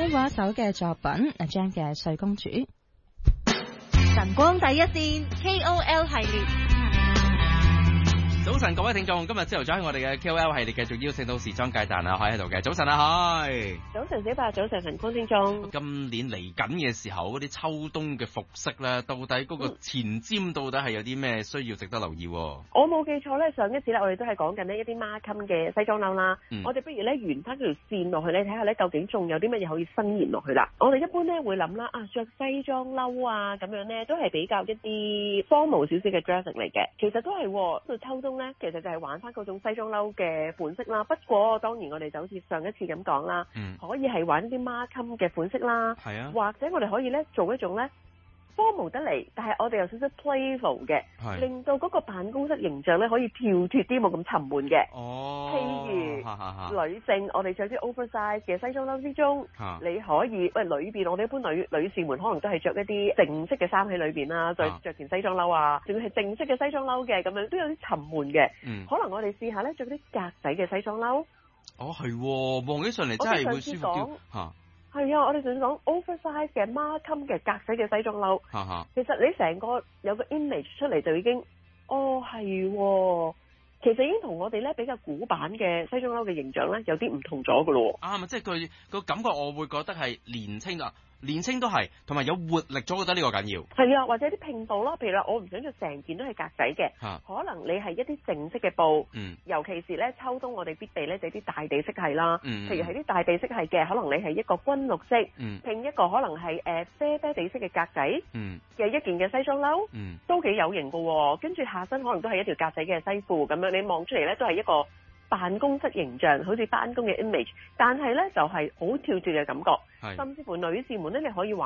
西畫手嘅作品阿 Jam 嘅《睡公主》。 晨光第一線 KOL 系列。 早晨各位聽眾，今日朝頭早喺我哋嘅 KOL 系列繼續邀請到時裝界達人阿海喺度嘅。早晨啊海。 早晨小白，早晨晨光聽眾。 今年嚟緊嘅時候，嗰啲秋冬嘅服飾咧，到底嗰個前瞻到底係有啲咩需要值得留意？ 我冇記錯咧，上一次咧我哋都係講緊呢一啲孖襟嘅西裝褸啦。我哋不如咧沿翻條線落去咧，睇下咧究竟仲有啲乜嘢可以伸延落去啦。我哋一般咧會諗啦，着西裝褸啊咁樣咧，都係比較一啲 formal 少少嘅 dressing 嚟嘅。其實都係到秋冬咧，其實就係玩翻嗰種西裝褸嘅款式啦。不過當然我哋就好似上一次咁講啦，可以係玩啲孖襟嘅款式啦，或者我哋可以咧做一種咧formal得嚟，但係我哋有少少 playful 嘅，令到嗰個辦公室形象咧可以跳脫啲，冇咁沉悶嘅。譬如女性，我哋着啲 oversize 嘅西裝褸之中，你可以裏邊我哋一般女士們可能都係着一啲正式嘅衫喺裏邊啦，再着件西裝褸啊，仲要係正式嘅西裝褸嘅，咁樣都有啲沉悶嘅。可能我哋試下咧着啲格仔嘅西裝褸。 望起上嚟真係會舒服啲嚇。 係啊，我哋仲要講 oversize 嘅孖襟嘅格仔嘅西裝褸。其實你成個有個 image 出嚟就已經，其實已經同我哋咧比較古板嘅西裝褸嘅形象咧有啲唔同咗噶咯。 即係佢個感覺，我會覺得係年青啊。年青都係，同埋有活力咗，覺得呢個緊要。係啊，或者啲拼布咯，譬如話我唔想着成件都係格仔嘅，可能你係一啲正式嘅布，尤其是咧秋冬我哋必備咧就係啲大地色系啦。譬如係啲大地色系嘅，可能你係一個軍綠色，拼一個可能係啡啡地色嘅格仔嘅一件嘅西裝褸，都幾有型噶喎。跟住下身可能都係一條格仔嘅西褲咁樣，你望出嚟咧都係一個辦公室形象，好似返工嘅 image， 但係咧就係好跳脫嘅感覺，甚至乎女士們咧你可以玩